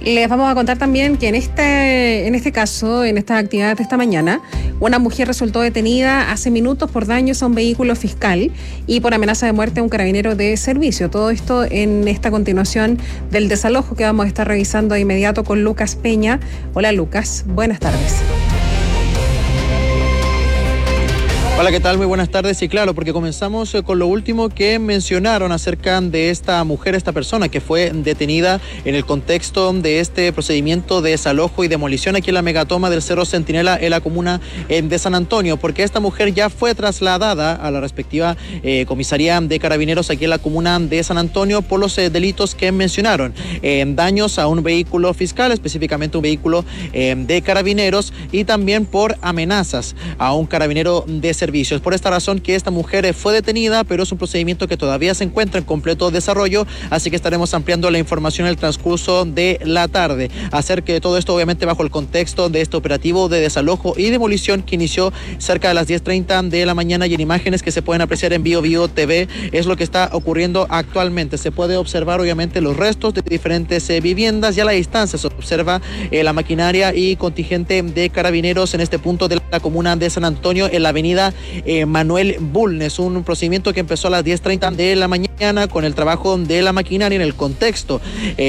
Les vamos a contar también que en este caso, en estas actividades de esta mañana, una mujer resultó detenida hace minutos por daños a un vehículo fiscal y por amenaza de muerte a un carabinero de servicio. Todo esto en esta continuación del desalojo que vamos a estar revisando de inmediato con Lucas Peña. Hola Lucas, buenas tardes. Hola, ¿qué tal? Muy buenas tardes. Y claro, porque comenzamos con lo último que mencionaron acerca de esta mujer, esta persona que fue detenida en el contexto de este procedimiento de desalojo y demolición aquí en la megatoma del Cerro Centinela en la comuna de San Antonio, porque esta mujer ya fue trasladada a la respectiva comisaría de carabineros aquí en la comuna de San Antonio por los delitos que mencionaron, daños a un vehículo fiscal, específicamente un vehículo de carabineros, y también por amenazas a un carabinero de servicios. Por esta razón que esta mujer fue detenida, pero es un procedimiento que todavía se encuentra en completo desarrollo, así que estaremos ampliando la información en el transcurso de la tarde. Acerca de todo esto, obviamente bajo el contexto de este operativo de desalojo y demolición que inició cerca de las 10:30 de la mañana, y en imágenes que se pueden apreciar en Bio TV es lo que está ocurriendo actualmente. Se puede observar obviamente los restos de diferentes viviendas, y a la distancia se observa la maquinaria y contingente de carabineros en este punto de la comuna de San Antonio, en la avenida Manuel Bulnes. Un procedimiento que empezó a las 10:30 de la mañana con el trabajo de la maquinaria en el contexto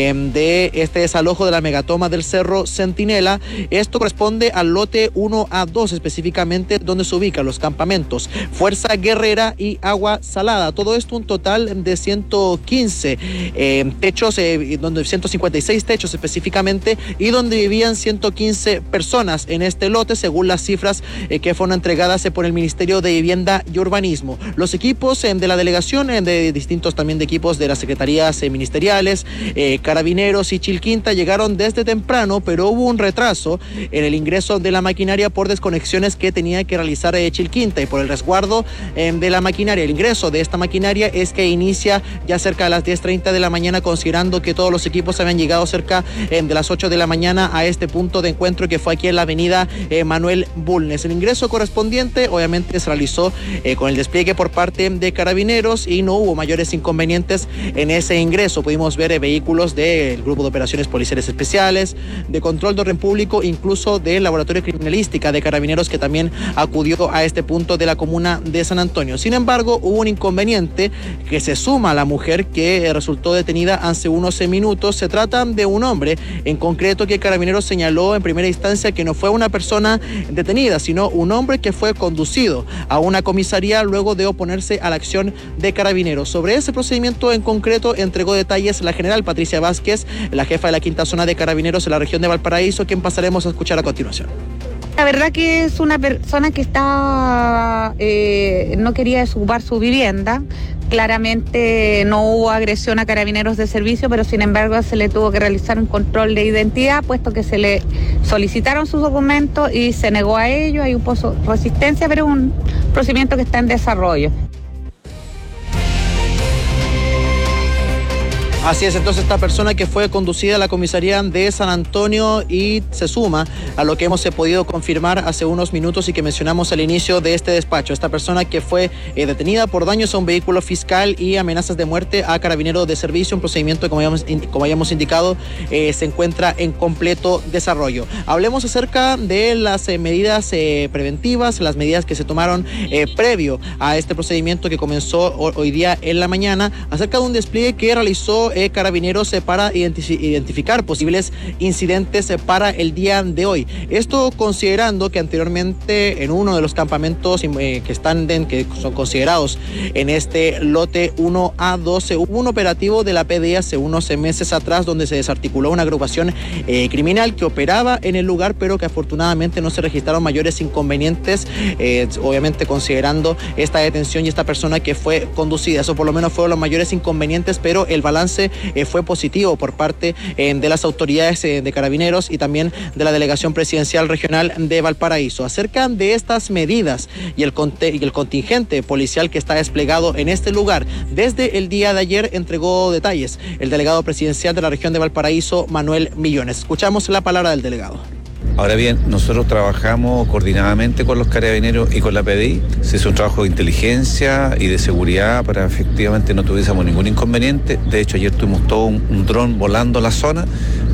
de este desalojo de la megatoma del Cerro Centinela. Esto corresponde al lote 1A2, específicamente donde se ubican los campamentos Fuerza Guerrera y Agua Salada. Todo esto un total de 115 techos, donde 156 techos específicamente, y donde vivían 115 personas en este lote, según las cifras que fueron entregadas por el Ministerio de Vivienda y Urbanismo. Los equipos de la delegación, de distintos también de equipos de las secretarías ministeriales, Carabineros y Chilquinta, llegaron desde temprano, pero hubo un retraso en el ingreso de la maquinaria por desconexiones que tenía que realizar Chilquinta, y por el resguardo de la maquinaria. El ingreso de esta maquinaria es que inicia ya cerca de las 10:30 de la mañana, considerando que todos los equipos habían llegado cerca de las 8 de la mañana a este punto de encuentro que fue aquí en la avenida Manuel Bulnes. El ingreso correspondiente obviamente se realizó con el despliegue por parte de Carabineros, y no hubo mayores inconvenientes en ese ingreso. Pudimos ver vehículos del Grupo de Operaciones Policiales Especiales, de Control de Orden Público, incluso del Laboratorio de Criminalística de Carabineros, que también acudió a este punto de la comuna de San Antonio. Sin embargo, hubo un inconveniente que se suma a la mujer que resultó detenida hace unos minutos. Se trata de un hombre en concreto que Carabineros señaló en primera instancia que no fue una persona detenida, sino un hombre que fue conducido a una comisaría luego de oponerse a la acción de Carabineros. Sobre ese procedimiento en concreto entregó detalles la general Patricia Vázquez, la jefa de la quinta zona de Carabineros en la región de Valparaíso, quien pasaremos a escuchar a continuación. La verdad que es una persona que no quería desocupar su vivienda. Claramente no hubo agresión a carabineros de servicio, pero sin embargo se le tuvo que realizar un control de identidad, puesto que se le solicitaron sus documentos y se negó a ello. Hay un poco de resistencia, pero es un procedimiento que está en desarrollo. Así es, entonces esta persona que fue conducida a la comisaría de San Antonio, y se suma a lo que hemos podido confirmar hace unos minutos y que mencionamos al inicio de este despacho. Esta persona que fue detenida por daños a un vehículo fiscal y amenazas de muerte a carabinero de servicio, un procedimiento como habíamos indicado se encuentra en completo desarrollo. Hablemos acerca de las medidas preventivas, las medidas que se tomaron previo a este procedimiento que comenzó hoy día en la mañana, acerca de un despliegue que realizó Carabineros para identificar posibles incidentes para el día de hoy. Esto considerando que anteriormente en uno de los campamentos que son considerados en este lote 1A12 hubo un operativo de la PDI hace unos meses atrás, donde se desarticuló una agrupación criminal que operaba en el lugar, pero que afortunadamente no se registraron mayores inconvenientes, obviamente considerando esta detención y esta persona que fue conducida. Eso por lo menos fueron los mayores inconvenientes, pero el balance fue positivo por parte de las autoridades de Carabineros y también de la Delegación Presidencial Regional de Valparaíso. Acerca de estas medidas y el contingente policial que está desplegado en este lugar desde el día de ayer, entregó detalles el delegado presidencial de la región de Valparaíso, Manuel Millones. Escuchamos la palabra del delegado. Ahora bien, nosotros trabajamos coordinadamente con los carabineros y con la PDI. Se hizo un trabajo de inteligencia y de seguridad para efectivamente no tuviésemos ningún inconveniente. De hecho, ayer tuvimos todo un dron volando la zona